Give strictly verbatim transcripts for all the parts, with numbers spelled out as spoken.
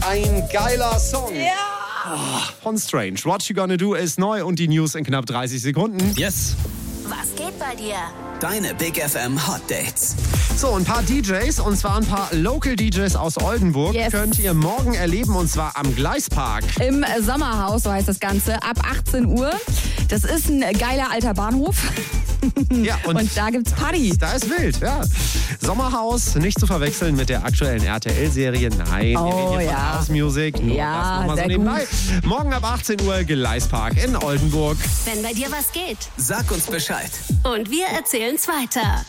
Ein geiler Song. Ja. Oh, von Strange. What You Gonna Do ist neu und die News in knapp dreißig Sekunden. Yes. Was geht bei dir? Deine Big F M Hot Dates. So, ein paar D Js, und zwar ein paar Local D Js aus Oldenburg, Yes. könnt ihr morgen erleben, und zwar am Gleispark. Im Sommerhaus, so heißt das Ganze, ab achtzehn Uhr. Das ist ein geiler alter Bahnhof. Ja, und, Und da gibt's Party. Da ist wild, ja. Sommerhaus, nicht zu verwechseln mit der aktuellen R T L-Serie. Nein, Oh, wir reden hier ja. von House Music. Nur Ja, das noch mal sehr so nebenbei. Morgen ab achtzehn Uhr Gleispark in Oldenburg. Wenn bei dir was geht. Sag uns Bescheid. Und wir erzählen's weiter.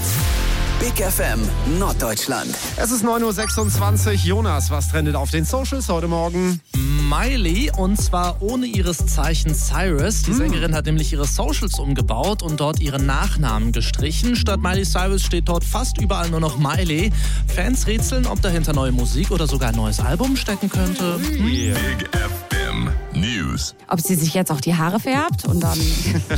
Big F M Norddeutschland. Es ist neun Uhr sechsundzwanzig. Jonas, was trendet auf den Socials heute Morgen? Miley, und zwar ohne ihres Zeichens Cyrus. Die Sängerin hat nämlich ihre Socials umgebaut und dort ihren Nachnamen gestrichen. Statt Miley Cyrus steht dort fast überall nur noch Miley. Fans rätseln, ob dahinter neue Musik oder sogar ein neues Album stecken könnte. Big F M News. Ob sie sich jetzt auch die Haare färbt und dann... Witzig.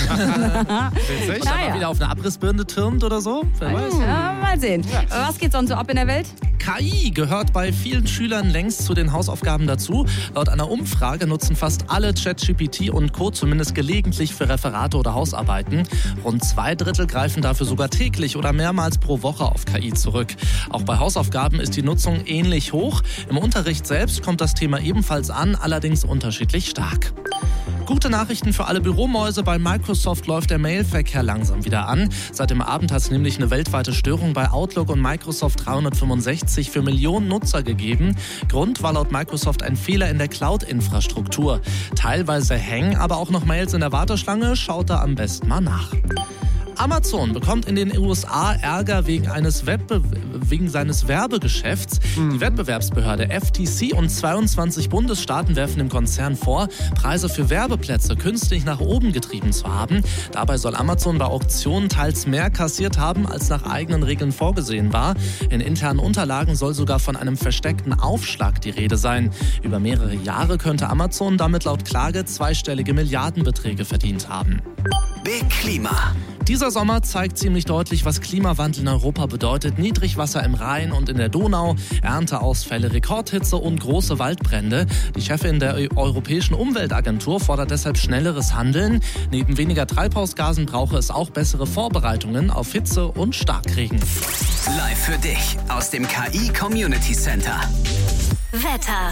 Dann Naja. mal wieder auf eine Abrissbirne türmt oder so. Wer weiß. Ja, mal sehen. Was geht sonst so ab in der Welt? K I gehört bei vielen Schülern längst zu den Hausaufgaben dazu. Laut einer Umfrage nutzen fast alle ChatGPT und Co. zumindest gelegentlich für Referate oder Hausarbeiten. Rund zwei Drittel greifen dafür sogar täglich oder mehrmals pro Woche auf K I zurück. Auch bei Hausaufgaben ist die Nutzung ähnlich hoch. Im Unterricht selbst kommt das Thema ebenfalls an, allerdings unterschiedlich stark. Gute Nachrichten für alle Büromäuse. Bei Microsoft läuft der Mailverkehr langsam wieder an. Seit dem Abend hat es nämlich eine weltweite Störung bei Outlook und Microsoft dreihundertfünfundsechzig für Millionen Nutzer gegeben. Grund war laut Microsoft ein Fehler in der Cloud-Infrastruktur. Teilweise hängen aber auch noch Mails in der Warteschlange. Schaut da am besten mal nach. Amazon bekommt in den U S A Ärger wegen eines Wettbe- wegen seines Werbegeschäfts. Die Wettbewerbsbehörde F T C und zweiundzwanzig Bundesstaaten werfen dem Konzern vor, Preise für Werbeplätze künstlich nach oben getrieben zu haben. Dabei soll Amazon bei Auktionen teils mehr kassiert haben, als nach eigenen Regeln vorgesehen war. In internen Unterlagen soll sogar von einem versteckten Aufschlag die Rede sein. Über mehrere Jahre könnte Amazon damit laut Klage zweistellige Milliardenbeträge verdient haben. Big Klima. Dieser Sommer zeigt ziemlich deutlich, was Klimawandel in Europa bedeutet. Niedrigwasser im Rhein und in der Donau, Ernteausfälle, Rekordhitze und große Waldbrände. Die Chefin der Europäischen Umweltagentur fordert deshalb schnelleres Handeln. Neben weniger Treibhausgasen brauche es auch bessere Vorbereitungen auf Hitze und Starkregen. Live für dich aus dem K I Community Center. Wetter.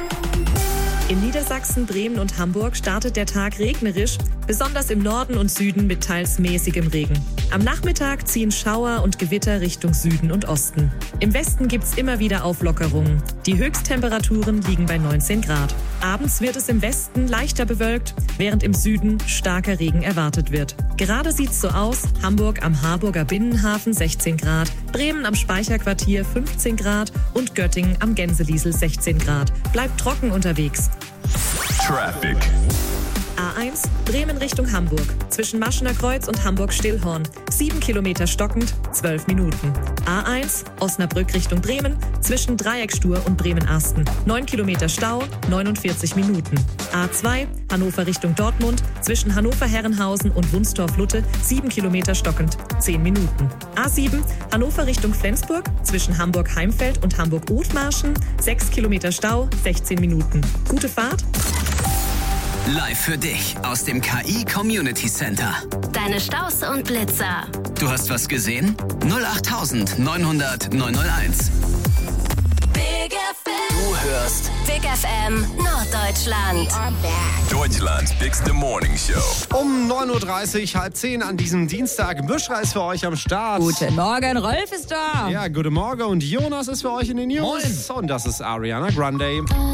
In Niedersachsen, Bremen und Hamburg startet der Tag regnerisch, besonders im Norden und Süden mit teils mäßigem Regen. Am Nachmittag ziehen Schauer und Gewitter Richtung Süden und Osten. Im Westen gibt's immer wieder Auflockerungen. Die Höchsttemperaturen liegen bei neunzehn Grad. Abends wird es im Westen leichter bewölkt, während im Süden starker Regen erwartet wird. Gerade sieht's so aus: Hamburg am Harburger Binnenhafen sechzehn Grad, Bremen am Speicherquartier fünfzehn Grad und Göttingen am Gänseliesel sechzehn Grad. Bleibt trocken unterwegs. Traffic. A eins, Bremen Richtung Hamburg. Zwischen Maschener Kreuz und Hamburg-Stillhorn. sieben Kilometer stockend, zwölf Minuten. A eins, Osnabrück Richtung Bremen. Zwischen Dreieckstur und Bremen-Arsten. neun Kilometer Stau, neunundvierzig Minuten. A zwei, Hannover Richtung Dortmund. Zwischen Hannover-Herrenhausen und Wunstorf-Lutte. sieben Kilometer stockend, zehn Minuten. A sieben, Hannover Richtung Flensburg. Zwischen Hamburg-Heimfeld und Hamburg-Othmarschen. sechs Kilometer Stau, sechzehn Minuten. Gute Fahrt. Live für dich aus dem K I Community Center. Deine Staus und Blitzer. Du hast was gesehen? null acht neunhundert neun null eins. Big F M. Du hörst Big F M Norddeutschland. Deutschlands Bigste Morning Show. Um neun Uhr dreißig, halb zehn an diesem Dienstag. Buschra ist für euch am Start. Guten Morgen, Rolf ist da. Ja, guten Morgen, und Jonas ist für euch in den News. Moin. Und das ist Ariana Grande.